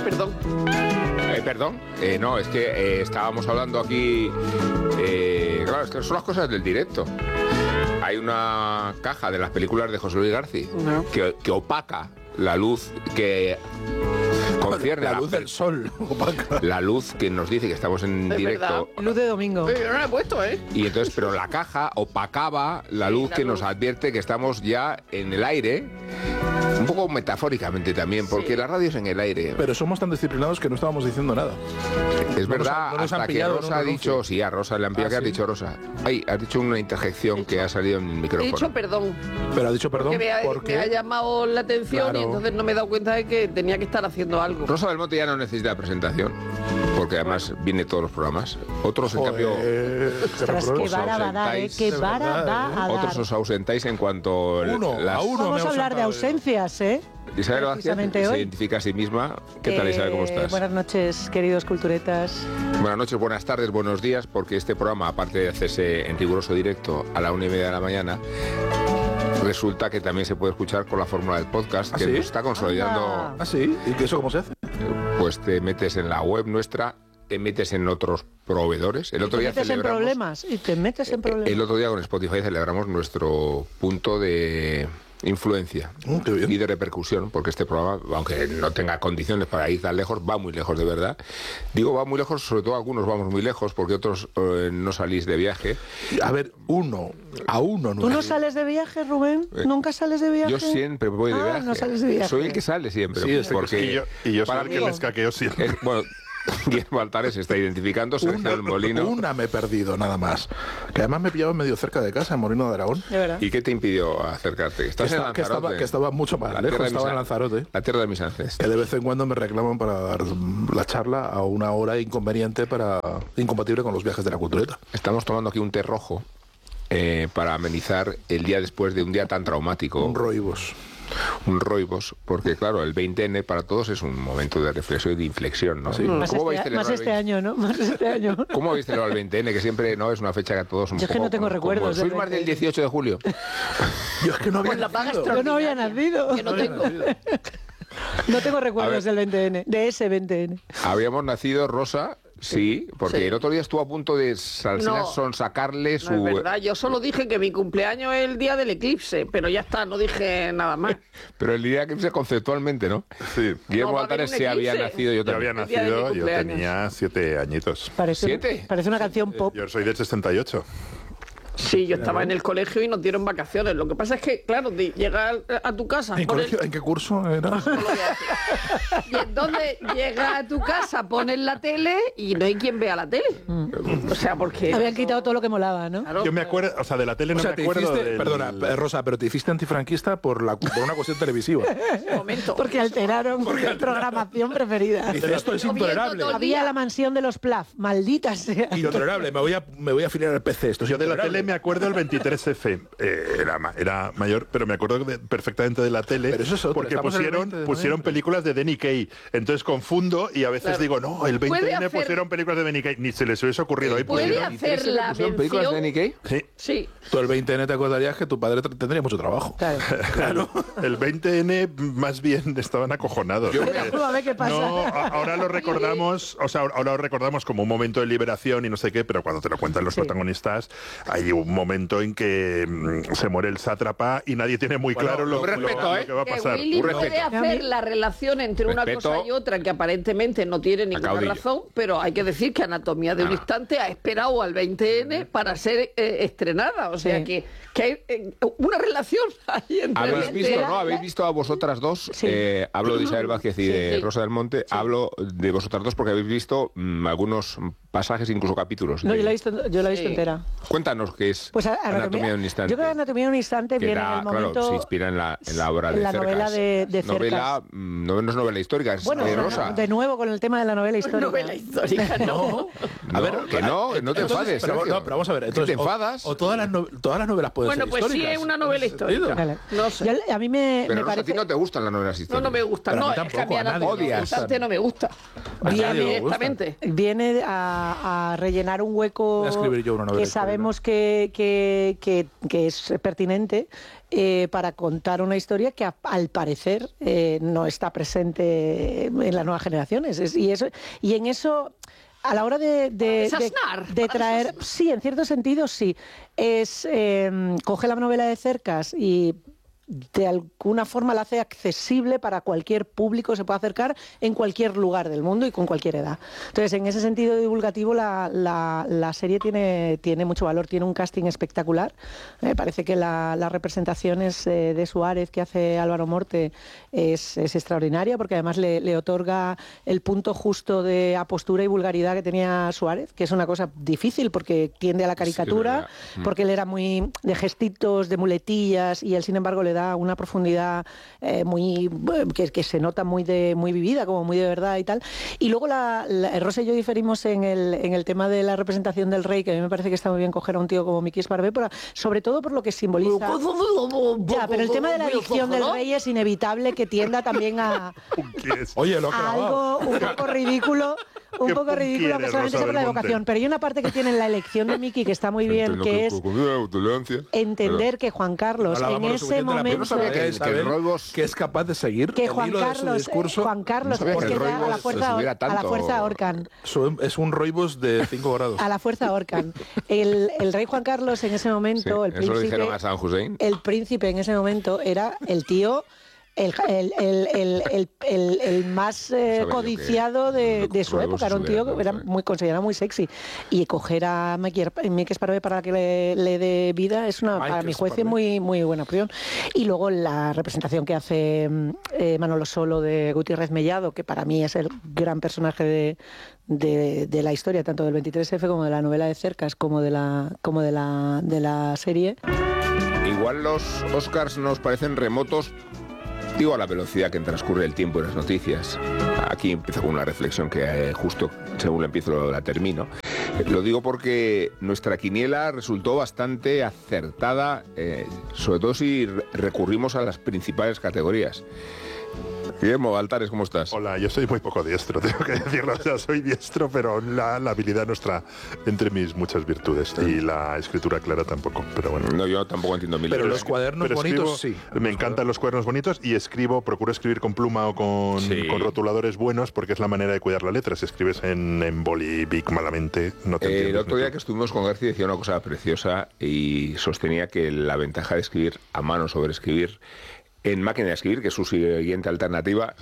Perdón. Perdón, no, es que estábamos hablando aquí, claro, es que son las cosas del directo. Hay una caja de las películas de José Luis García que opaca la luz que concierne la luz del sol, opaca. La luz que nos dice que estamos en directo. Verdad. Luz de domingo. Yo no la he puesto, Y entonces, pero la caja opacaba la luz que nos advierte que estamos ya en el aire. Un poco metafóricamente también, porque la radio es en el aire. Pero somos tan disciplinados que no estábamos diciendo nada. Es verdad, no nos han hasta que pillado, Rosa ha dicho... Sí, a Rosa le han pillado. ¿Qué has dicho, Rosa? Ay, has dicho una interjección que ha salido en el micrófono. He dicho perdón. Pero ha dicho perdón porque me ha llamado la atención, claro. Y entonces no me he dado cuenta de que tenía que estar haciendo algo. Rosa del Monte ya no necesita presentación, porque además viene todos los programas. Otros, en cambio... Ostras, qué vara va a dar, qué vara va a dar. Otros os ausentáis en cuanto... Vamos a hablar de ausencias, Isabel Vázquez se identifica a sí misma. ¿Qué tal, Isabel? ¿Cómo estás? Buenas noches, queridos culturetas. Buenas noches, buenas tardes, buenos días, porque este programa, aparte de hacerse en riguroso directo a la 1:30 de la mañana, resulta que también se puede escuchar con la fórmula del podcast, que nos está consolidando. ¿Ah, sí? ¿Y eso cómo se hace? Pues te metes en la web nuestra, te metes en otros proveedores. El otro día celebramos... Y te metes en problemas. El otro día con Spotify celebramos nuestro punto de influencia y de repercusión, porque este programa, aunque no tenga condiciones para ir tan lejos, va muy lejos de verdad. Digo, va muy lejos, sobre todo algunos vamos muy lejos, porque otros no salís de viaje. A ver, uno. ¿Tú no sales de viaje, Rubén? ¿Nunca sales de viaje? Yo siempre voy de viaje. No sales de viaje. Soy el que sale siempre. Sí, porque y yo soy el que me escaqueo siempre. Bueno, Guillermo Altares se está identificando, Sergio del Molino. Una me he perdido, nada más. Que además me pillaba medio cerca de casa, en Molino de Aragón. ¿Y qué te impidió acercarte? ¿Estás en Lanzarote? Que estaba mucho más lejos, estaba en Lanzarote. La tierra de mis ancestros. Que de vez en cuando me reclaman para dar la charla a una hora inconveniente, incompatible con los viajes de la cultureta. Estamos tomando aquí un té rojo para amenizar el día después de un día tan traumático. Un roibos, porque claro, el 20N para todos es un momento de reflexión y de inflexión, ¿no? Sí. Más este año, ¿no? Más este año. ¿Cómo habéis celebrado el 20N? Que siempre no es una fecha que a todos un Yo poco... es que no tengo recuerdos. ¿Sois más del 18 de julio? Yo es que no había nacido. Yo no había nacido. Que no tengo. No tengo recuerdos del 20N, de ese 20N. Habíamos nacido, Rosa... Sí, porque el otro día estuvo a punto de sonsacarle su... No es verdad, yo solo dije que mi cumpleaños es el día del eclipse, pero ya está, no dije nada más. Pero el día del eclipse conceptualmente, ¿no? Sí. Guillermo Altares se había nacido, yo también. Yo había nacido, yo tenía 7 añitos. Parece una canción pop. Yo soy del 68. Sí, yo estaba en el colegio y nos dieron vacaciones. Lo que pasa es que, claro, llegar a tu casa... ¿En qué curso era? Y entonces llegas a tu casa, pones la tele y no hay quien vea la tele. O sea, porque... Habían quitado todo lo que molaba, ¿no? Yo me acuerdo, o sea, de la tele no me acuerdo Perdona, Rosa, pero te hiciste antifranquista por una cuestión televisiva. Un momento. Porque alteraron mi programación preferida. Dice, esto es intolerable. Había la mansión de los Plaf, maldita sea. Intolerable, me voy a afiliar al PC. Esto es yo de la intolerable. tele me acuerdo el 23F. Era mayor, pero me acuerdo perfectamente de la tele. Pero eso es otro, porque pusieron películas de Danny Kaye. Entonces confundo y a veces digo, no, el 20N pusieron películas de Danny Kaye. Ni se les hubiese ocurrido. ¿Puede hacer la películas de Danny Kaye? Sí. Tú el 20N te acordarías que tu padre tendría mucho trabajo. Claro. El 20N más bien estaban acojonados. A ver qué pasa. No, ahora lo recordamos, ahora lo recordamos como un momento de liberación y no sé qué, pero cuando te lo cuentan los protagonistas, hay un momento en que se muere el sátrapa y nadie tiene muy claro lo que va a pasar. Willy puede hacer la relación entre una cosa y otra que aparentemente no tiene ninguna razón, pero hay que decir que Anatomía de un Instante ha esperado al 20N para ser estrenada. O sea que hay una relación ahí entre... ¿Habéis visto a vosotras dos? Sí. Hablo de Isabel Vázquez y de Rosa del Monte. Sí. Hablo de vosotras dos porque habéis visto algunos pasajes, incluso capítulos. No, yo la he visto entera. Cuéntanos qué es pues Anatomía de un Instante. Yo creo que Anatomía de un Instante viene en el momento... Claro, se inspira en la obra de Cercas. La novela de Cercas. No es novela histórica, es de Rosa. De nuevo con el tema de la novela histórica. Novela histórica, no. A ver, que no te enfades. Pero vamos a ver, entonces, ¿te enfadas? O todas las novelas pueden ser históricas. Bueno, pues sí es una novela histórica. Vale. No sé. A mí me Pero parece... a ti no te gustan las novelas históricas. No me gustan. No, es que a mí Anatomía de un Instante no me gusta. Directamente. Viene a a rellenar un hueco Voy a escribir yo una novela que sabemos que es pertinente para contar una historia que al parecer no está presente en las nuevas generaciones. Y en eso... A la hora de traer... Sí, en cierto sentido, sí. Coge la novela de Cercas y de alguna forma la hace accesible para cualquier público, se puede acercar en cualquier lugar del mundo y con cualquier edad. Entonces, en ese sentido divulgativo, la serie tiene mucho valor, tiene un casting espectacular. Me parece que las representaciones de Suárez que hace Álvaro Morte es extraordinaria, porque además le otorga el punto justo de apostura y vulgaridad que tenía Suárez, que es una cosa difícil porque tiende a la caricatura, porque él era muy de gestitos, de muletillas, y él, sin embargo, le da una profundidad que se nota muy vivida, como muy de verdad y tal. Y luego Rosa y yo diferimos en el tema de la representación del rey, que a mí me parece que está muy bien coger a un tío como Miki Esparvé, sobre todo por lo que simboliza. Ya, pero el tema de la adicción del rey es inevitable que tienda también a algo un poco ridículo. Un poco ridículo, que solamente sea por la evocación. Pero hay una parte que tiene en la elección de Miki que está muy bien, que es entender que Juan Carlos en ese momento... que es capaz de seguir que Juan Carlos, porque a la fuerza ahorcan. Es un roibos de 5 grados. A la fuerza ahorcan. El rey Juan Carlos en ese momento, eso lo dijeron a San Hussein. El príncipe en ese momento era el tío... El más codiciado de su época. Era un tío que era considerado muy sexy. Y coger a Miki Esparvé para que le dé vida es para mi juicio muy, muy buena opción. Y luego la representación que hace Manolo Solo de Gutiérrez Mellado, que para mí es el gran personaje de la historia, tanto del 23F como de la novela de Cercas, como de la serie. Igual los Oscars nos parecen remotos, digo, a la velocidad que transcurre el tiempo y las noticias. Aquí empiezo con una reflexión que justo según la empiezo la termino. Lo digo porque nuestra quiniela resultó bastante acertada, sobre todo si recurrimos a las principales categorías. Guillermo Altares, ¿cómo estás? Hola, yo soy muy poco diestro, tengo que decirlo. O sea, soy diestro, pero la habilidad no está entre mis muchas virtudes. Y la escritura clara tampoco, pero bueno. No, yo tampoco entiendo mil. Pero los cuadernos bonitos, sí. Me encantan los cuadernos bonitos y procuro escribir con pluma o con rotuladores buenos, porque es la manera de cuidar la letra. Si escribes en boli big malamente, no te entiendes. El otro día que estuvimos con García decía una cosa preciosa y sostenía que la ventaja de escribir a mano sobre escribir en máquina de escribir, que es su siguiente alternativa,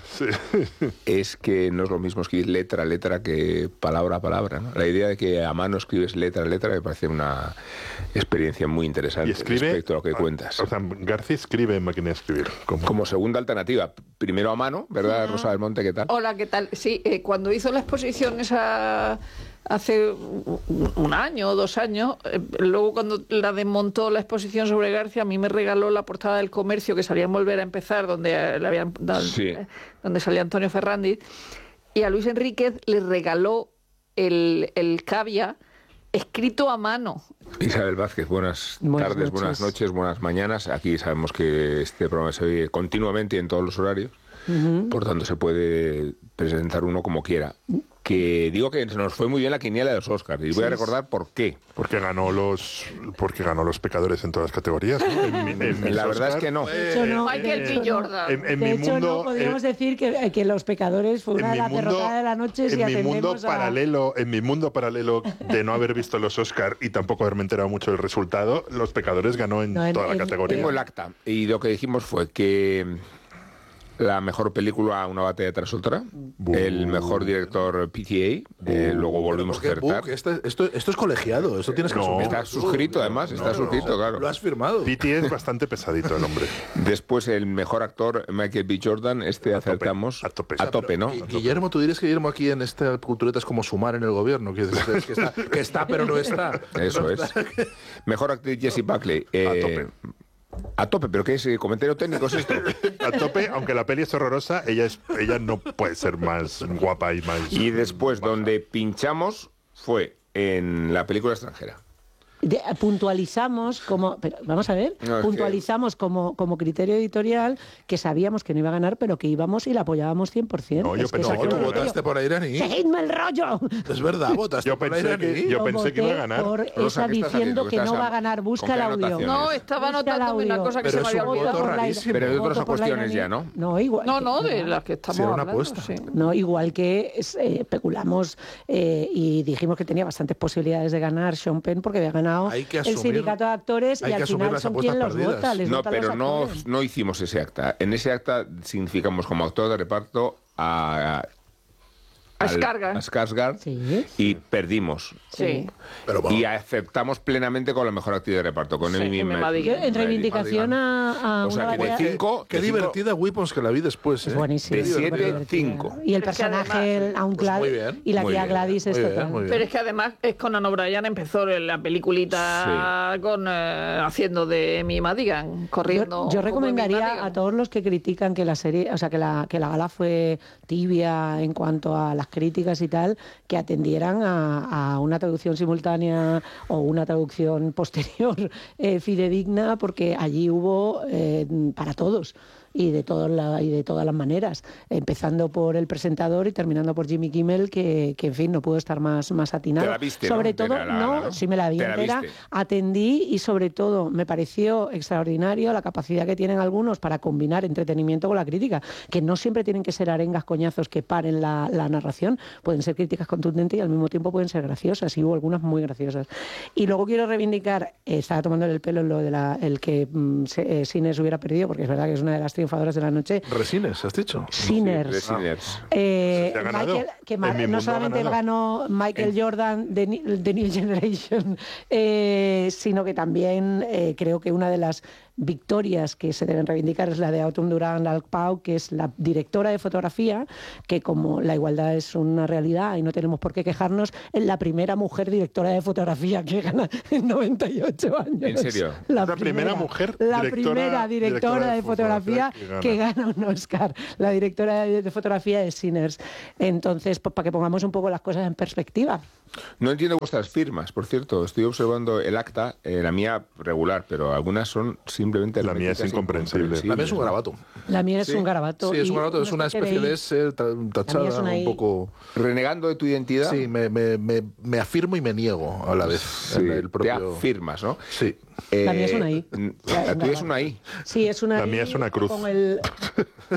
es que no es lo mismo escribir letra a letra que palabra a palabra, ¿no? La idea de que a mano escribes letra a letra me parece una experiencia muy interesante respecto a lo que cuentas. O sea, García escribe en máquina de escribir. Como segunda alternativa. Primero a mano, ¿verdad, Rosa del Monte? ¿Qué tal? Hola, ¿qué tal? Sí, cuando hizo la exposición esa... hace un año o 2 años, luego cuando la desmontó la exposición sobre García, a mí me regaló la portada del Comercio, que salía en Volver a Empezar, donde le habían dado, donde salía Antonio Ferrandi, y a Luis Enríquez le regaló el Cavia escrito a mano. Isabel Vázquez, buenas tardes, buenas noches, buenas mañanas. Aquí sabemos que este programa se oye continuamente y en todos los horarios, por tanto se puede presentar uno como quiera. Que digo que se nos fue muy bien la quiniela de los Oscars y voy a recordar por qué. Porque ganó los Pecadores en todas las categorías, ¿no? La verdad es que no. Michael B. Jordan. De hecho, no podríamos decir que Los Pecadores fue una de las derrotadas de la noche. En mi mundo paralelo de no haber visto los Oscars y tampoco haberme enterado mucho del resultado, Los Pecadores ganó en toda la categoría. Tengo el acta y lo que dijimos fue que la mejor película, Una batalla tras otra. El mejor director, PTA. Luego volvimos a acertar. Esto es colegiado, esto tienes que asumir. Está suscrito, además, suscrito, claro. Lo has firmado. PTA es bastante pesadito el hombre. Después, el mejor actor, Michael B. Jordan. Acertamos a tope, ¿no? Guillermo, tú dirías que Guillermo aquí en esta cultureta es como Sumar en el gobierno, que está pero no está. Eso es. Mejor actriz, Jessie Buckley. A tope, ¿pero qué es? ¿Comentario técnico es esto? A tope, aunque la peli es horrorosa, ella no puede ser más guapa y más... Y después, donde pinchamos, fue en la película extranjera. puntualizamos como... Pero vamos a ver, puntualizamos como criterio editorial que sabíamos que no iba a ganar, pero que íbamos y la apoyábamos 100%. No, yo pensé que tú votaste por Airaní. ¡Seguidme el rollo! Es verdad, votaste por Airaní. Yo pensé que iba a ganar. Por esa diciendo que no va a ganar. Busca el audio. No, estaba anotando una cosa que se me había olvidado. Pero de otras cuestiones ya, ¿no? No, igual. No, de las que estamos hablando. Sí. No, igual que especulamos y dijimos que tenía bastantes posibilidades de ganar Sean Penn porque había ganado el sindicato de actores y al final son quien los vota. No, pero no hicimos ese acta. En ese acta significamos como actor de reparto a Skarsgård, sí. Y perdimos. Sí. Pero bueno. Y aceptamos plenamente con la mejor actriz de reparto, con Amy Madigan. En reivindicación a o sea, una que de 5... Qué divertida Weapons que la vi después. Es buenísimo. De 7, 5. Y el personaje, y la tía Gladys es total. Pero es que además es Conan O'Brien empezó en la peliculita con haciendo de Amy Madigan, corriendo. Yo recomendaría a todos los que critican que la serie, o sea, que la gala fue tibia en cuanto a las críticas y tal, que atendieran a una traducción simultánea o una traducción posterior fidedigna, porque allí hubo para todos. Y de todas las maneras, empezando por el presentador y terminando por Jimmy Kimmel, que en fin, no pudo estar más atinado. ¿Te la viste, sobre todo, ¿no? Sí me la vi entera, atendí y sobre todo me pareció extraordinario la capacidad que tienen algunos para combinar entretenimiento con la crítica, que no siempre tienen que ser arengas, coñazos que paren la narración, pueden ser críticas contundentes y al mismo tiempo pueden ser graciosas, y hubo algunas muy graciosas. Y luego quiero reivindicar, estaba tomándole el pelo en lo de el que Sinners hubiera perdido, porque es verdad que es una de las triunfadoras de la noche. ¿Resines, has dicho? Sinners. No solamente ganó Michael Jordan de New Generation, sino que también creo que una de las victorias que se deben reivindicar es la de Autumn Durán Alpau, que es la directora de fotografía, que como la igualdad es una realidad y no tenemos por qué quejarnos, es la primera mujer directora de fotografía que gana en 98 años. ¿En serio? La primera mujer directora de fotografía que gana un Oscar. La directora de fotografía de Sinners. Entonces, pues para que pongamos un poco las cosas en perspectiva. No entiendo vuestras firmas, por cierto. Estoy observando el acta, la mía regular, pero algunas son simplemente... La mía es incomprensible. La mía es un garabato. La mía es un garabato. Sí, es un garabato, es una especie de ser tachada, un poco... ¿Renegando de tu identidad? Sí, me afirmo y me niego a la vez. Sí, el propio... te afirmas, ¿no? Sí. La mía es una I. La tuya es una I. Sí, es una I. La mía es una cruz. Con el... Es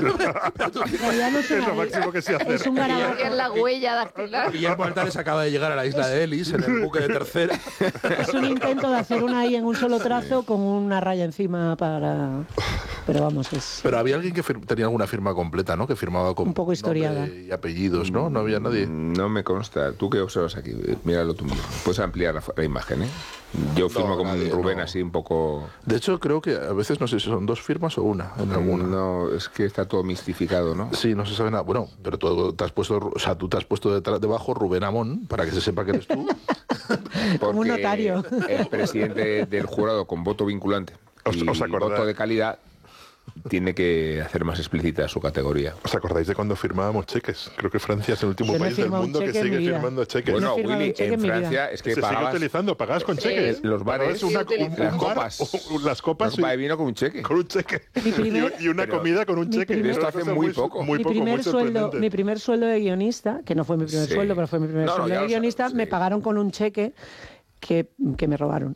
lo máximo que sé hacer. Es un garabato. Es la huella dactilar. Guillermo Altales acaba de llegar a la isla de Ellis en el buque de tercera. Es un intento de hacer una I en un solo trazo con una raya encima para... Pero vamos, es... Pero había alguien que tenía alguna firma completa, ¿no? Que firmaba con un poco historiada. Nombre y apellidos, ¿no? No había nadie. No me consta. ¿Tú qué observas aquí? Míralo tú mismo. Puedes ampliar la imagen, ¿eh? Yo firmo como Rubén, así un poco... De hecho, creo que a veces no sé si son dos firmas o una. En alguna. No, es que está todo mistificado, ¿no? Sí, no se sabe nada. Bueno, pero tú te has puesto debajo Rubén Amón para que se sepa que eres tú. Como un notario. El presidente del jurado con voto vinculante y voto de calidad tiene que hacer más explícita su categoría. ¿Os acordáis de cuando firmábamos cheques? Creo que Francia es el último país del mundo que sigue firmando cheques. Bueno, Willy, en Francia es que se sigue utilizando, pagabas con cheques. Los bares, las copas de vino con un cheque. Con un cheque. Y una comida con un cheque. Esto hace muy poco. Mi primer sueldo de guionista, que no fue mi primer sueldo, pero fue mi primer sueldo de guionista, me pagaron con un cheque que me robaron.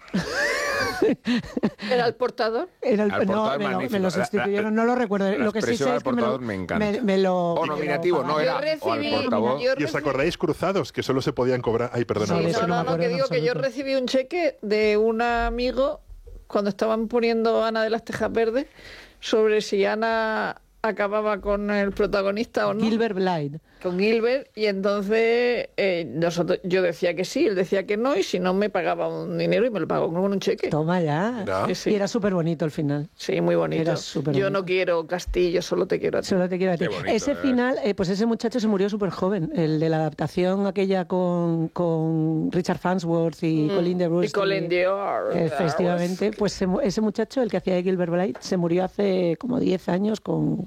¿Era el portador? Me lo sustituyeron, no lo recuerdo. Lo que sí sé es que me lo... O nominativo, no era. O el portavoz. ¿Y os acordáis cruzados? Que solo se podían cobrar... Ay, perdona. No, que digo que yo recibí un cheque de un amigo cuando estaban poniendo Ana de las Tejas Verdes sobre si Ana acababa con el protagonista o no. Gilbert Blythe. Con Gilbert, y entonces yo decía que sí, él decía que no, y si no me pagaba un dinero y me lo pagó con un cheque. Toma ya. Sí. Y era súper bonito el final. Sí, muy bonito. Era súper yo bonito. No quiero castillo, solo te quiero a ti. Solo te quiero a ti. Bonito, ese final, pues ese muchacho se murió súper joven, el de la adaptación aquella con Richard Farnsworth y Colin DeBruce. Y Colin Dior. Efectivamente, pues ese muchacho, el que hacía de Gilbert Blythe, se murió hace como 10 años con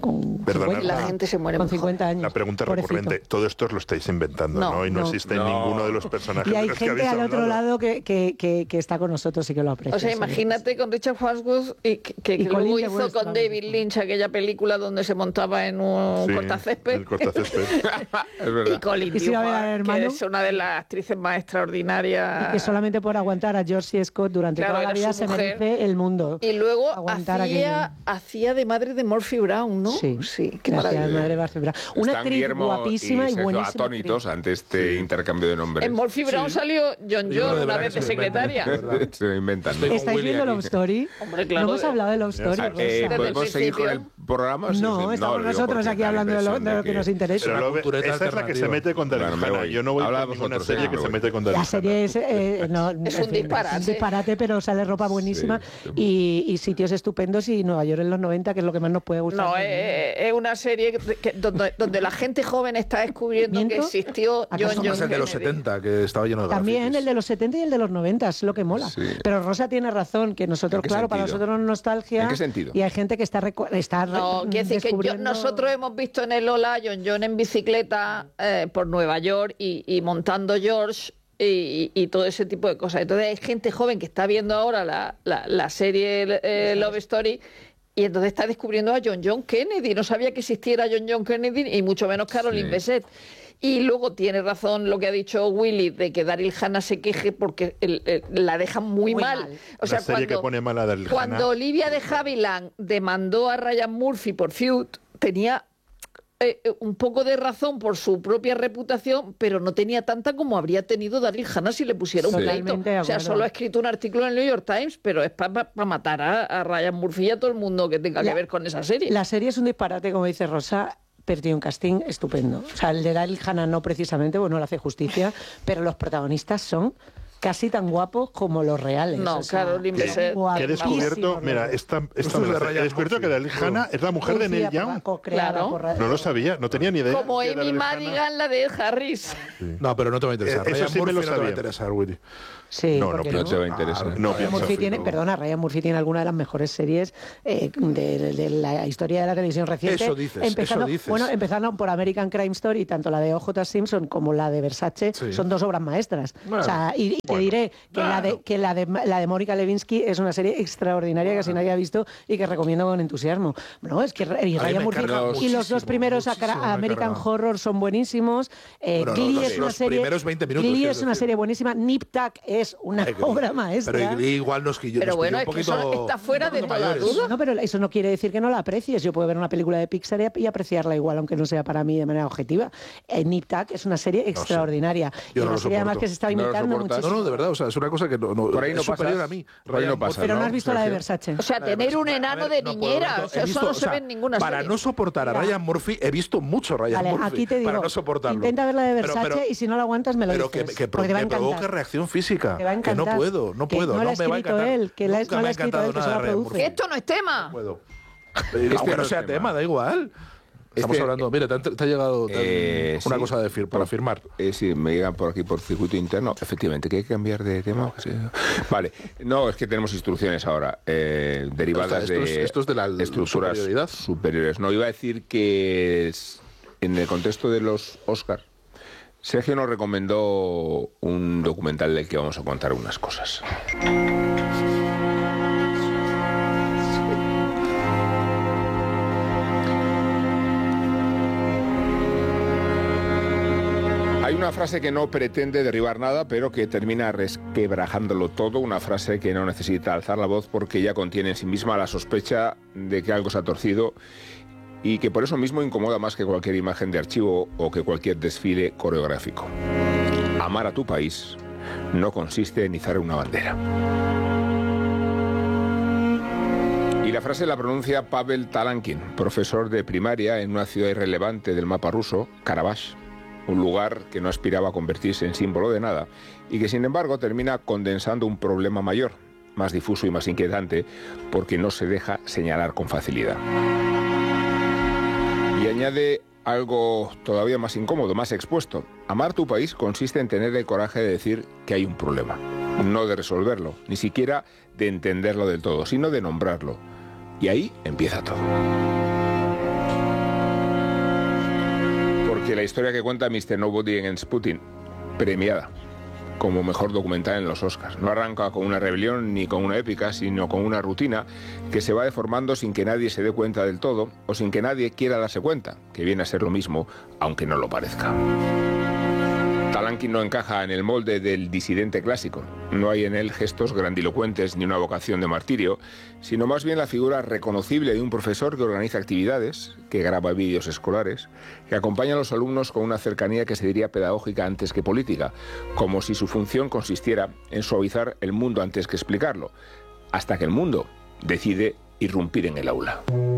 la gente se muere con 50 años. La pregunta Pobrecito. recurrente, todo esto os lo estáis inventando, ¿no? Y no existe ninguno de los personajes. Y hay de los que gente habéis al otro hablado. lado que está con nosotros y que lo aprecia. O sea, imagínate con Richard Farnsworth que luego Colin hizo West con también. David Lynch aquella película donde se montaba en un cortacésped. El cortacésped. Es verdad. Y Colin Y si va a ver al Newman, hermano. que es una de las actrices más extraordinarias. Y que solamente por aguantar a George C. Scott durante Claro, toda la era vida su se mujer. merece el mundo. Y luego Aguantar hacía de madre de Murphy Brown, ¿no? Sí, qué gracias, maravilla. madre Barbara. Una Están actriz Guillermo guapísima y Sergio buenísima. atónitos ante este intercambio de nombres. En Murphy Brown salió John John una vez de se inventan, secretaria. ¿verdad? Se lo inventan. Estoy con ¿Estáis Willy viendo aquí. Love Story? Hombre, claro. No hemos hablado de Love Story, Rosa. ¿Podemos seguir con el principio. programa? No, estamos nosotros aquí hablando de lo que nos interesa. Pero cultureta esta es la que se alternativa. mete con Daryl Bueno, me Hannah. voy. Yo no voy Habla con ninguna vosotros, serie me que se voy. mete con Daryl La Hannah. serie es, Es un disparate. Es un disparate, pero sale ropa buenísima Sí. y sitios estupendos y Nueva York en los 90, que es lo que más nos puede gustar. No, es una serie donde la gente joven está descubriendo que ¿Miento? existió ¿Acaso John no Es John el de los Kennedy. 70, que estaba lleno de También grafitis. el de los 70 y el de los 90, es lo que mola. Sí. Pero Rosa tiene razón, que nosotros, ¿En qué claro, para sentido? nosotros es nostalgia. ¿En qué sentido? Y hay gente que está No, quiere decir que descubriendo... nosotros hemos visto en el Ola a John John en bicicleta por Nueva York y montando George y todo ese tipo de cosas. Entonces hay gente joven que está viendo ahora la serie Love Story y entonces está descubriendo a John John Kennedy. No sabía que existiera John John Kennedy y mucho menos Caroline Sí. Bessette. Y luego tiene razón lo que ha dicho Willy de que Daryl Hannah se queje porque la dejan muy mal. O sea, La serie que pone mal a Daryl cuando Hannah. Olivia de Havilland demandó a Ryan Murphy por Feud, tenía un poco de razón por su propia reputación, pero no tenía tanta como habría tenido Daryl Hannah si le pusiera un pleito. Totalmente de O sea, acuerdo. solo ha escrito un artículo en el New York Times, pero es para matar a Ryan Murphy y a todo el mundo que tenga que ver con esa serie. La serie es un disparate, como dice Rosa, pero tiene un casting estupendo. O sea, el de Daryl Hannah no precisamente, bueno, le hace justicia, pero los protagonistas son casi tan guapos como los reales. No, o sea, Caroline Bessette. Que he guapísimos descubierto, los mira, dos. esta Esto es de he Ryan descubierto que Daryl Murphy. Hannah es la mujer de Neil Young. Co-creada Claro. por Ryan. No lo sabía, no tenía ni idea. Como que Amy Daryl Hannah- Madigan, la de Ed Harris. No, pero no te va a interesar. Eso Ryan sí me Murphy lo no te va a sabía. interesar, Willy. Sí, No, no, ¿por qué No te va a interesar. No Ryan pienso. Murphy tiene, perdona, Ryan Murphy tiene alguna de las mejores series de la historia de la televisión reciente. Eso dices, empezando, eso dices. Bueno, empezando por American Crime Story, tanto la de O.J. Simpson como la de Versace, Sí. son dos obras maestras. Bueno, o sea, y te diré que la de Mónica Lewinsky es una serie extraordinaria que casi nadie ha visto y que recomiendo con entusiasmo. No, es que y A mí Ryan me Murphy carga y los dos muchísimo, primeros muchísimo me American carga. Horror son buenísimos. Bueno, Glee los- es una los serie. primeros 20 minutos, Glee quiero es una decir. serie buenísima. Nip Tuck es una Ay, que- obra maestra. Pero Glee igual nos quilló. Pero nos bueno, pilló es un que eso poquito- está fuera un de poquito toda mayores. duda. No, pero eso no quiere decir que no la aprecies. Yo puedo ver una película de Pixar y apreciarla igual, aunque no sea para mí de manera objetiva. Nip Tuck es una serie extraordinaria. Yo y no una lo serie además soporto. que se está ¿No lo imitando soportas? muchísimo. No, no, de verdad, o sea, es una cosa que Por ahí no es superior pasas. a mí. Por ahí no Ryan pasas, Pero no ¿no, has visto la de Sergio? Versace. O sea, tener un enano de no puedo niñera. verlo. O sea, He eso visto, no o se sea, ve en ninguna para serie. no soportar a Mira. Ryan Murphy, he visto mucho Ryan Vale, Murphy. aquí te digo, para no soportarlo. intenta ver la de Versace Pero- y si no la aguantas me lo pero dices. que porque te va a provoque encantar. reacción física. Te va a Que no encantar. puedo, Que no puedo. no la ha me va a escrito encantar. él, que la- Nunca no me la ha ha escrito encantado él, que nada se la de Ryan produce. Murphy. Esto no es tema. No puedo. Este Aunque no no es sea tema, da igual. Estamos hablando, mira, te ha llegado una sí. cosa para firmar. Sí, me llegan por aquí por circuito interno. Efectivamente, que hay que cambiar de tema. Sí. Vale, no, es que tenemos instrucciones ahora derivadas Esto es de la estructuras superioridad. superiores. No, iba a decir que en el contexto de los Oscar, Sergio nos recomendó un documental del que vamos a contar unas cosas. Hay una frase que no pretende derribar nada, pero que termina resquebrajándolo todo. Una frase que no necesita alzar la voz porque ya contiene en sí misma la sospecha de que algo se ha torcido y que por eso mismo incomoda más que cualquier imagen de archivo o que cualquier desfile coreográfico. Amar a tu país no consiste en izar una bandera. Y la frase la pronuncia Pavel Talankin, profesor de primaria en una ciudad irrelevante del mapa ruso, Karabaj, un lugar que no aspiraba a convertirse en símbolo de nada y que sin embargo termina condensando un problema mayor, más difuso y más inquietante, porque no se deja señalar con facilidad. Y añade algo todavía más incómodo, más expuesto. Amar tu país consiste en tener el coraje de decir que hay un problema, no de resolverlo, ni siquiera de entenderlo del todo, sino de nombrarlo. Y ahí empieza todo. Porque la historia que cuenta Mr. Nobody Against Putin, premiada como mejor documental en los Oscars, no arranca con una rebelión ni con una épica, sino con una rutina que se va deformando sin que nadie se dé cuenta del todo o sin que nadie quiera darse cuenta, que viene a ser lo mismo, aunque no lo parezca. Talanqui no encaja en el molde del disidente clásico. No hay en él gestos grandilocuentes ni una vocación de martirio, sino más bien la figura reconocible de un profesor que organiza actividades, que graba vídeos escolares, que acompaña a los alumnos con una cercanía que se diría pedagógica antes que política, como si su función consistiera en suavizar el mundo antes que explicarlo, hasta que el mundo decide irrumpir en el aula.